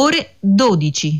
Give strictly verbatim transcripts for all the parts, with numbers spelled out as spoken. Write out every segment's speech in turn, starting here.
ore dodici.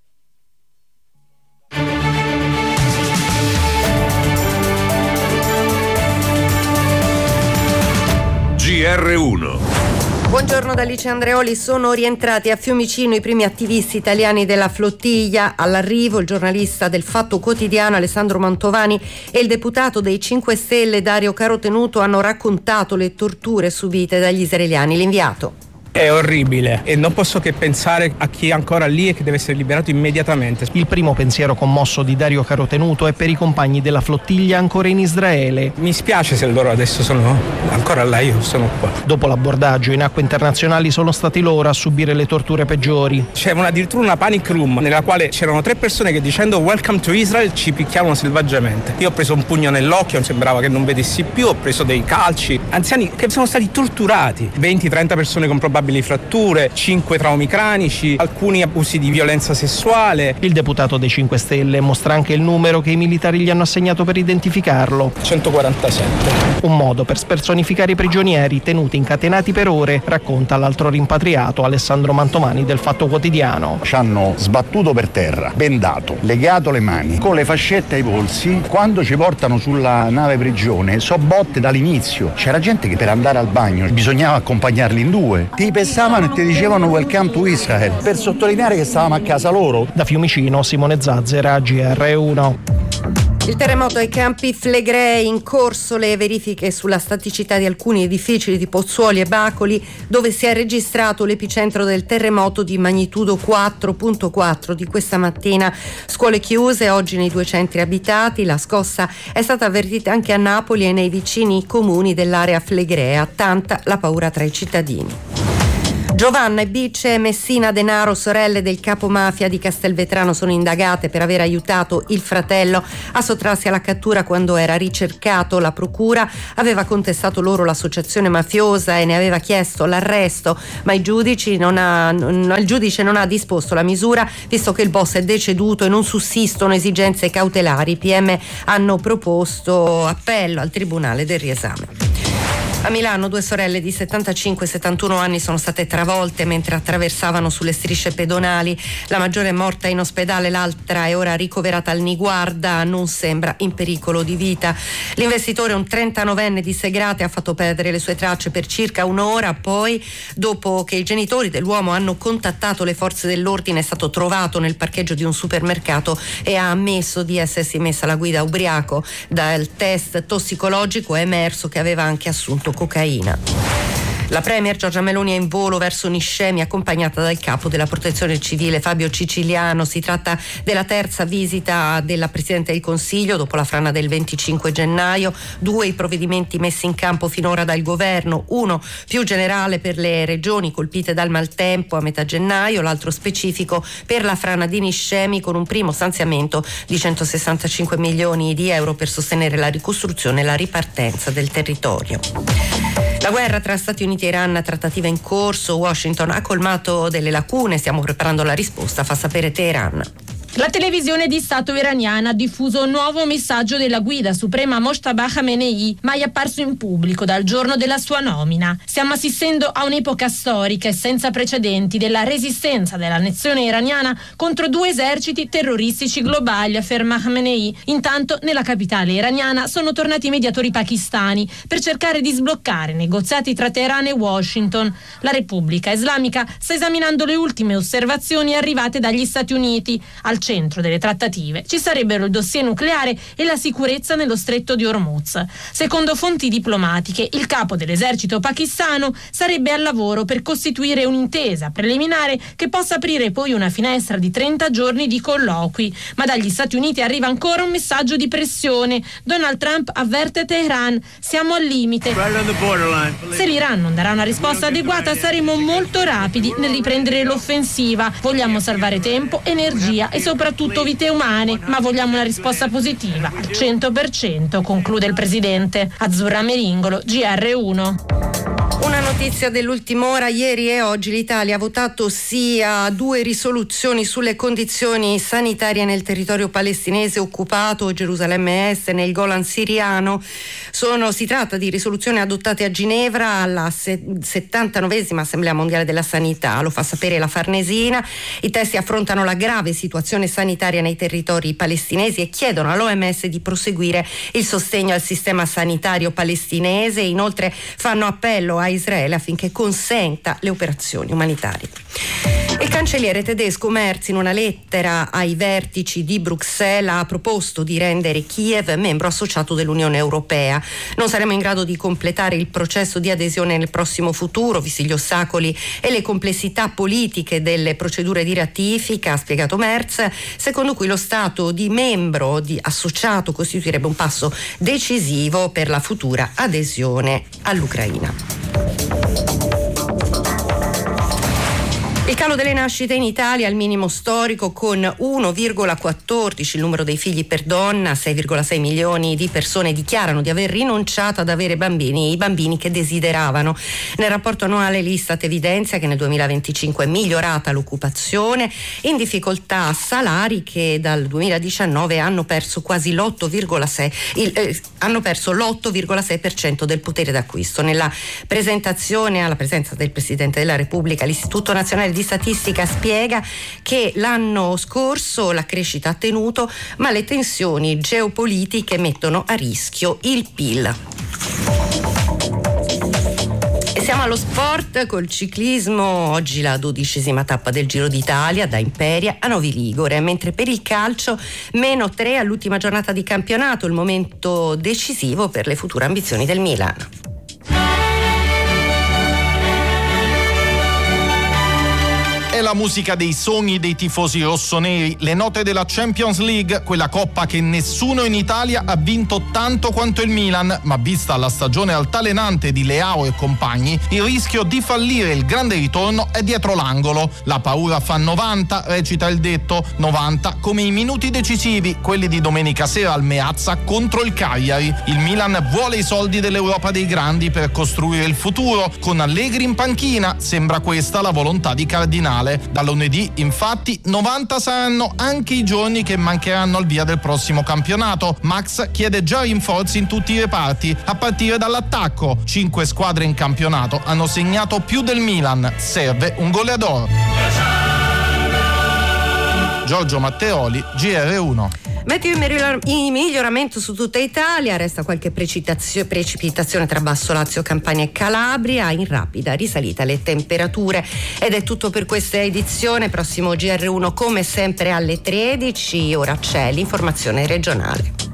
G R uno. Buongiorno da Alice Andreoli. Sono rientrati a Fiumicino i primi attivisti italiani della flottiglia. All'arrivo il giornalista del Fatto Quotidiano Alessandro Mantovani e il deputato dei cinque Stelle Dario Carotenuto hanno raccontato le torture subite dagli israeliani. L'inviato. È orribile e non posso che pensare a chi è ancora lì e che deve essere liberato immediatamente. Il primo pensiero commosso di Dario Carotenuto è per i compagni della flottiglia ancora in Israele. Mi spiace se loro adesso sono ancora là, io sono qua. Dopo l'abbordaggio in acque internazionali sono stati loro a subire le torture peggiori. C'è una, addirittura una panic room nella quale c'erano tre persone che dicendo welcome to Israel ci picchiavano selvaggiamente. Io ho preso un pugno nell'occhio, sembrava che non vedessi più, ho preso dei calci. Anziani che sono stati torturati, venti trenta persone con probabili fratture, cinque traumi cranici, alcuni abusi di violenza sessuale. Il deputato dei cinque Stelle mostra anche il numero che i militari gli hanno assegnato per identificarlo. centoquarantasette. Un modo per spersonificare i prigionieri tenuti incatenati per ore, racconta l'altro rimpatriato Alessandro Mantovani del Fatto Quotidiano. Ci hanno sbattuto per terra, bendato, legato le mani, con le fascette ai polsi. Quando ci portano sulla nave prigione, so botte dall'inizio. C'era gente che per andare al bagno bisognava accompagnarli in due. Ti pesavano e ti dicevano welcome to Israel, per sottolineare che stavamo a casa loro. Da Fiumicino, Simone Zazzera, G R uno. Il terremoto ai campi Flegrei, in corso le verifiche sulla staticità di alcuni edifici di Pozzuoli e Bacoli, dove si è registrato l'epicentro del terremoto di magnitudo quattro virgola quattro di questa mattina. Scuole chiuse oggi nei due centri abitati. La scossa è stata avvertita anche a Napoli e nei vicini comuni dell'area flegrea. Tanta la paura tra i cittadini. Giovanna e Bice Messina Denaro, sorelle del capo mafia di Castelvetrano, sono indagate per aver aiutato il fratello a sottrarsi alla cattura quando era ricercato. La procura aveva contestato loro l'associazione mafiosa e ne aveva chiesto l'arresto, ma i giudici non ha, non, il giudice non ha disposto la misura, visto che il boss è deceduto e non sussistono esigenze cautelari. I P M hanno proposto appello al Tribunale del riesame. A Milano due sorelle di settantacinque e settantuno anni sono state travolte mentre attraversavano sulle strisce pedonali. La maggiore è morta in ospedale, l'altra è ora ricoverata al Niguarda, non sembra in pericolo di vita. L'investitore, un trentanovenne di Segrate, ha fatto perdere le sue tracce per circa un'ora, poi dopo che i genitori dell'uomo hanno contattato le forze dell'ordine è stato trovato nel parcheggio di un supermercato e ha ammesso di essersi messa alla guida ubriaco. Dal test tossicologico è emerso che aveva anche assunto cocaina. La premier Giorgia Meloni è in volo verso Niscemi accompagnata dal capo della protezione civile Fabio Ciciliano. Si tratta della terza visita della Presidente del Consiglio dopo la frana del venticinque gennaio. Due i provvedimenti messi in campo finora dal governo, uno più generale per le regioni colpite dal maltempo a metà gennaio, l'altro specifico per la frana di Niscemi con un primo stanziamento di centosessantacinque milioni di euro per sostenere la ricostruzione e la ripartenza del territorio. La guerra tra Stati Uniti e Iran, trattativa in corso. Washington ha colmato delle lacune, stiamo preparando la risposta, fa sapere Teheran. La televisione di Stato iraniana ha diffuso un nuovo messaggio della guida suprema Mojtaba Khamenei, mai apparso in pubblico dal giorno della sua nomina. Stiamo assistendo a un'epoca storica e senza precedenti della resistenza della nazione iraniana contro due eserciti terroristici globali, afferma Khamenei. Intanto nella capitale iraniana sono tornati i mediatori pakistani per cercare di sbloccare negoziati tra Teheran e Washington. La Repubblica Islamica sta esaminando le ultime osservazioni arrivate dagli Stati Uniti. Al centro delle trattative ci sarebbero il dossier nucleare e la sicurezza nello stretto di Hormuz. Secondo fonti diplomatiche, il capo dell'esercito pakistano sarebbe al lavoro per costituire un'intesa preliminare che possa aprire poi una finestra di trenta giorni di colloqui. Ma dagli Stati Uniti arriva ancora un messaggio di pressione. Donald Trump avverte Teheran: siamo al limite. Se l'Iran non darà una risposta adeguata saremo molto rapidi nel riprendere l'offensiva. Vogliamo salvare tempo, energia e soprattutto vite umane, ma vogliamo una risposta positiva al cento per cento, conclude il presidente. Azzurra Meringolo, G R uno. Una Una notizia dell'ultima ora: ieri e oggi l'Italia ha votato sì a due risoluzioni sulle condizioni sanitarie nel territorio palestinese occupato, Gerusalemme Est, nel Golan siriano. Sono, si tratta di risoluzioni adottate a Ginevra alla settantanovesima Assemblea Mondiale della Sanità, lo fa sapere la Farnesina. I testi affrontano la grave situazione sanitaria nei territori palestinesi e chiedono all'O M S di proseguire il sostegno al sistema sanitario palestinese. Inoltre fanno appello a Israele affinché consenta le operazioni umanitarie. Il cancelliere tedesco Merz, in una lettera ai vertici di Bruxelles, ha proposto di rendere Kiev membro associato dell'Unione Europea. Non saremo in grado di completare il processo di adesione nel prossimo futuro, visti gli ostacoli e le complessità politiche delle procedure di ratifica, ha spiegato Merz, secondo cui lo stato di membro di associato costituirebbe un passo decisivo per la futura adesione all'Ucraina. Il calo delle nascite in Italia al minimo storico, con uno virgola quattordici il numero dei figli per donna. Sei virgola sei milioni di persone dichiarano di aver rinunciato ad avere bambini, i bambini che desideravano. Nel rapporto annuale l'Istat evidenzia che nel duemilaventicinque è migliorata l'occupazione, in difficoltà salari che dal duemiladiciannove hanno perso quasi l'otto virgola sei il, eh, hanno perso l'otto virgola sei per cento del potere d'acquisto. Nella presentazione alla presenza del Presidente della Repubblica, l'Istituto Nazionale di Statistica spiega che l'anno scorso la crescita ha tenuto, ma le tensioni geopolitiche mettono a rischio il P I L. E siamo allo sport col ciclismo. Oggi la dodicesima tappa del Giro d'Italia da Imperia a Novi Ligure, mentre per il calcio meno tre all'ultima giornata di campionato, il momento decisivo per le future ambizioni del Milan. È la musica dei sogni dei tifosi rossoneri, le note della Champions League, quella coppa che nessuno in Italia ha vinto tanto quanto il Milan, ma vista la stagione altalenante di Leao e compagni, il rischio di fallire il grande ritorno è dietro l'angolo. La paura fa novanta, recita il detto, novanta come i minuti decisivi, quelli di domenica sera al Meazza contro il Cagliari. Il Milan vuole i soldi dell'Europa dei grandi per costruire il futuro, con Allegri in panchina, sembra questa la volontà di Cardinale. Da lunedì, infatti, novanta saranno anche i giorni che mancheranno al via del prossimo campionato. Max chiede già rinforzi in tutti i reparti, a partire dall'attacco. Cinque squadre in campionato hanno segnato più del Milan. Serve un goleador. Giorgio Matteoli, G R uno. Meteo in miglioramento su tutta Italia, resta qualche precipitazione tra Basso Lazio, Campania e Calabria, in rapida risalita le temperature. Ed è tutto per questa edizione. Prossimo G R uno come sempre alle tredici, ora c'è l'informazione regionale.